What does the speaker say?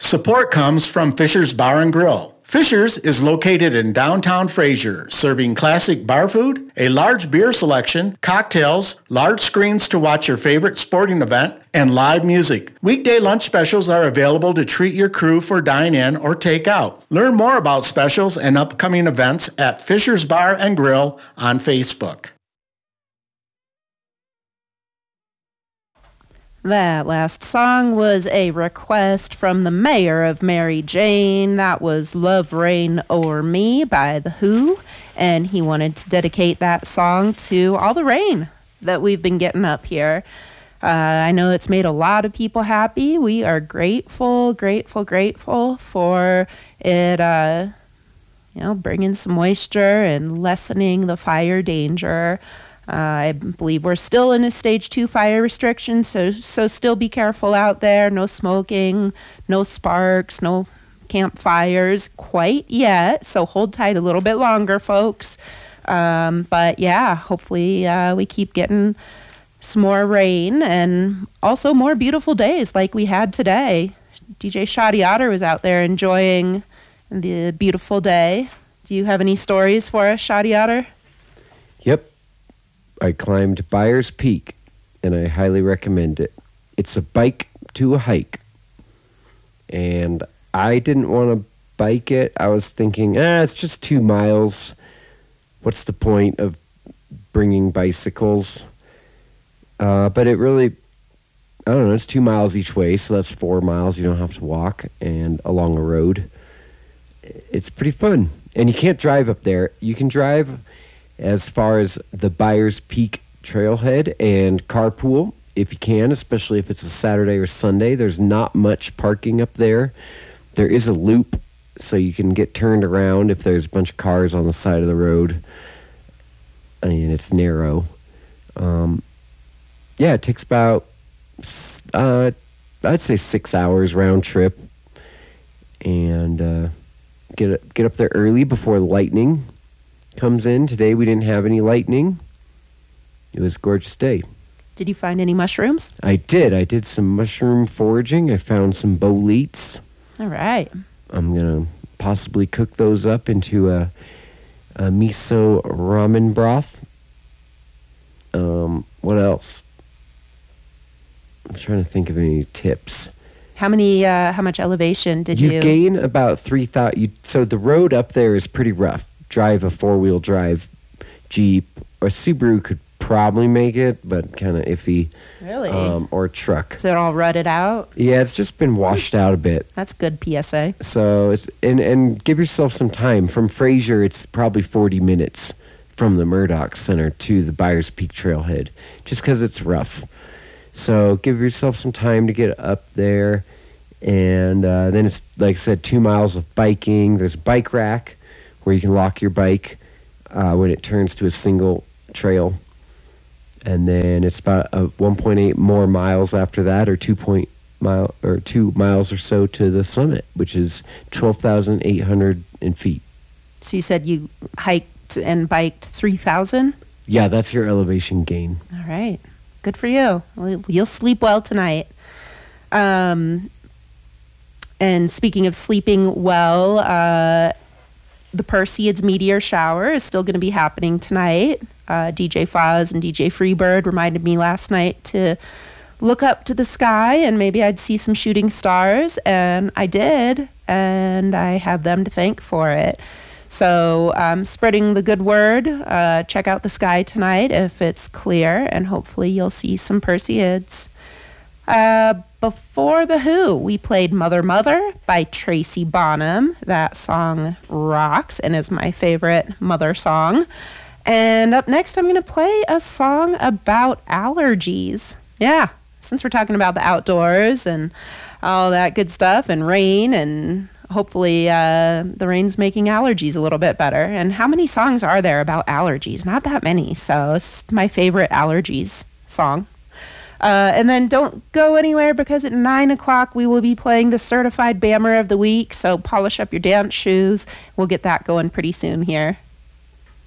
Support comes from Fisher's Bar and Grill. Fisher's is located in downtown Fraser, serving classic bar food, a large beer selection, cocktails, large screens to watch your favorite sporting event, and live music. Weekday lunch specials are available to treat your crew for dine-in or take-out. Learn more about specials and upcoming events at Fisher's Bar and Grill on Facebook. That last song was a request from the mayor of Mary Jane. That was Love Reign O'er Me by The Who. And he wanted to dedicate that song to all the rain that we've been getting up here. I know it's made a lot of people happy. We are grateful for it, bringing some moisture and lessening the fire danger. I believe we're still in a stage 2 fire restriction, so still be careful out there. No smoking, no sparks, no campfires quite yet. So hold tight a little bit longer, folks. But yeah, hopefully we keep getting some more rain and also more beautiful days like we had today. DJ Shoddy Otter was out there enjoying the beautiful day. Do you have any stories for us, Shoddy Otter? Yep. I climbed Byers Peak, and I highly recommend it. It's a bike to a hike. And I didn't want to bike it. I was thinking, it's just 2 miles. What's the point of bringing bicycles? But it really, I don't know, it's 2 miles each way, so that's 4 miles you don't have to walk, and along a road. It's pretty fun. And you can't drive up there. You can drive as far as the Byers Peak trailhead and carpool if you can, especially if it's a Saturday or Sunday. There's not much parking up there. There is a loop, so you can get turned around if there's a bunch of cars on the side of the road. And it's narrow. It takes about, I'd say 6 hours round trip. And get up there early before lightning comes in. Today we didn't have any lightning. It was a gorgeous day. Did you find any mushrooms? I did. I did some mushroom foraging. I found some boletes. All right. I'm going to possibly cook those up into a miso ramen broth. What else? I'm trying to think of any tips. How much elevation did you? You gain about 3,000. So the road up there is pretty rough. Drive a 4-wheel drive Jeep or Subaru could probably make it, but kind of iffy. Really? Or a truck. Is it all rutted out? Yeah, it's just been washed out a bit. That's good PSA. So it's and give yourself some time. From Fraser, it's probably 40 minutes from the Murdoch Center to the Byers Peak Trailhead, just because it's rough. So give yourself some time to get up there, and then it's, like I said, 2 miles of biking. There's a bike rack where you can lock your bike when it turns to a single trail. And then it's about 1.8 more miles after that, or 2 miles or so to the summit, which is 12,800 feet. So you said you hiked and biked 3,000? Yeah, that's your elevation gain. All right. Good for you. You'll sleep well tonight. And speaking of sleeping well, the Perseids meteor shower is still going to be happening tonight. DJ Foz and DJ Freebird reminded me last night to look up to the sky and maybe I'd see some shooting stars, and I did, and I have them to thank for it. So spreading the good word, check out the sky tonight if it's clear, and hopefully you'll see some Perseids. Before The Who, we played Mother Mother by Tracy Bonham. That song rocks and is my favorite Mother song. And up next, I'm going to play a song about allergies. Yeah, since we're talking about the outdoors and all that good stuff and rain, and hopefully the rain's making allergies a little bit better. And how many songs are there about allergies? Not that many, so it's my favorite allergies song. And then don't go anywhere, because at 9 o'clock we will be playing the Certified Bammer of the Week. So polish up your dance shoes. We'll get that going pretty soon here.